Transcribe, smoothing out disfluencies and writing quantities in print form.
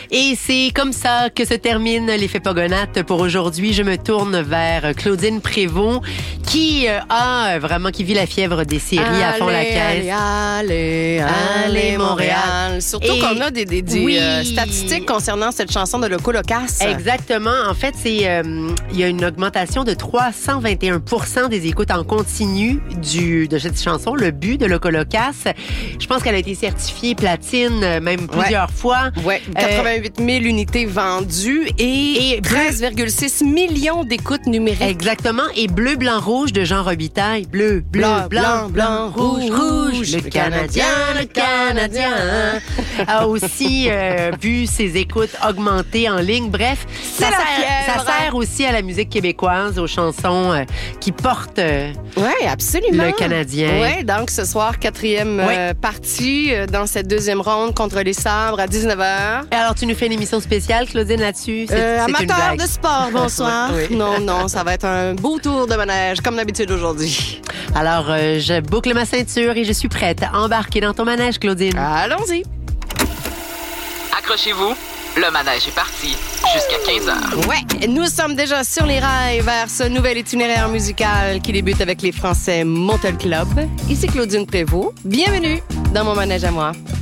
Et c'est comme ça que se termine l'effet Pogonate pour aujourd'hui. Je me tourne vers Claudine Prévost qui qui vit la fièvre des séries à fond la caisse. Allez, Montréal. Surtout qu'on a des statistiques concernant cette chanson de Loco Locass. Exactement. En fait, il y a une augmentation de 321% des écoutes en continu de cette chanson, Le But de Loco Locass. Je pense qu'elle a été certifiée platine même plusieurs fois. Ouais, 88 000 unités vendues et 13,6 millions d'écoutes numériques. Exactement. Et Bleu, Blanc, Rouge de Jean Robitaille. Bleu, blanc, rouge. Le Canadien a aussi vu ses écoutes augmenter en ligne. Bref, ça sert aussi à la musique québécoise, aux chansons qui portent absolument. le Canadien. Oui, donc ce soir, 4e partie dans cette deuxième ronde contre les Sabres à 19h. Et alors, tu nous fais une émission spéciale, Claudine, là-dessus? Amateur de sport, bonsoir. Non, ça va être un beau tour de manège, comme d'habitude aujourd'hui. Alors, je boucle ma ceinture et je suis prête à embarquer dans ton manège, Claudine. Allons-y. Accrochez-vous, le manège est parti jusqu'à 15h. Ouais, nous sommes déjà sur les rails vers ce nouvel itinéraire musical qui débute avec les Français Montell Club. Ici Claudine Prévost. Bienvenue dans mon manège à moi.